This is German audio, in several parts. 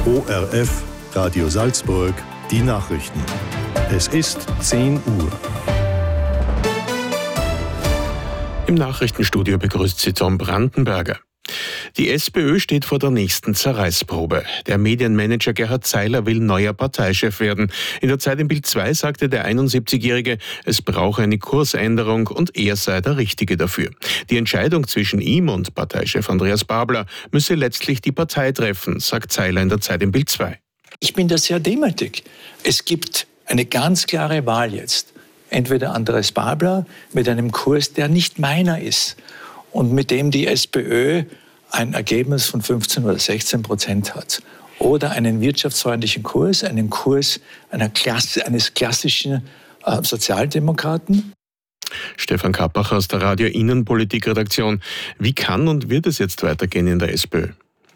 ORF, Radio Salzburg, die Nachrichten. Es ist 10 Uhr. Im Nachrichtenstudio begrüßt Sie Tom Brandenberger. Die SPÖ steht vor der nächsten Zerreißprobe. Der Medienmanager Gerhard Zeiler will neuer Parteichef werden. In der Zeit im Bild 2 sagte der 71-Jährige, es brauche eine Kursänderung und er sei der Richtige dafür. Die Entscheidung zwischen ihm und Parteichef Andreas Babler müsse letztlich die Partei treffen, sagt Zeiler in der Zeit im Bild 2. Ich bin da sehr demütig. Es gibt eine ganz klare Wahl jetzt. Entweder Andreas Babler mit einem Kurs, der nicht meiner ist und mit dem die SPÖ ein Ergebnis von 15 oder 16% hat. Oder einen wirtschaftsfreundlichen Kurs, einen Kurs eines klassischen Sozialdemokraten. Stefan Kappacher aus der Radio Innenpolitik-Redaktion. Wie kann und wird es jetzt weitergehen in der SPÖ?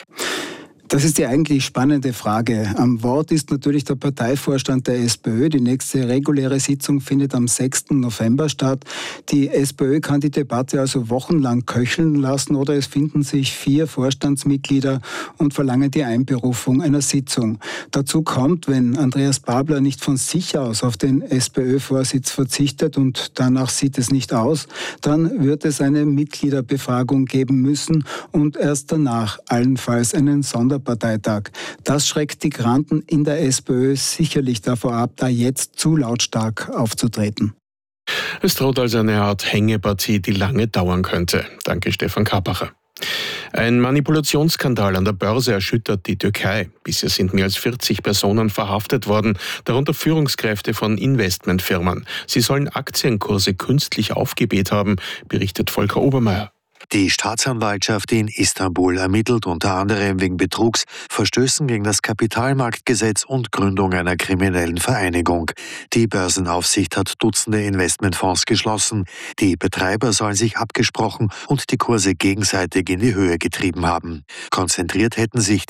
Das ist die eigentlich spannende Frage. Am Wort ist natürlich der Parteivorstand der SPÖ. Die nächste reguläre Sitzung findet am 6. November statt. Die SPÖ kann die Debatte also wochenlang köcheln lassen oder es finden sich 4 Vorstandsmitglieder und verlangen die Einberufung einer Sitzung. Dazu kommt, wenn Andreas Babler nicht von sich aus auf den SPÖ-Vorsitz verzichtet und danach sieht es nicht aus, dann wird es eine Mitgliederbefragung geben müssen und erst danach allenfalls einen Sonderparteitag. Das schreckt die Granden in der SPÖ sicherlich davor ab, da jetzt zu lautstark aufzutreten. Es droht also eine Art Hängepartie, die lange dauern könnte. Danke, Stefan Kappacher. Ein Manipulationsskandal an der Börse erschüttert die Türkei. Bisher sind mehr als 40 Personen verhaftet worden, darunter Führungskräfte von Investmentfirmen. Sie sollen Aktienkurse künstlich aufgebläht haben, berichtet Volker Obermeier. Die Staatsanwaltschaft in Istanbul ermittelt unter anderem wegen Betrugs, Verstößen gegen das Kapitalmarktgesetz und Gründung einer kriminellen Vereinigung. Die Börsenaufsicht hat Dutzende Investmentfonds geschlossen. Die Betreiber sollen sich abgesprochen und die Kurse gegenseitig in die Höhe getrieben haben. Konzentriert hätten sich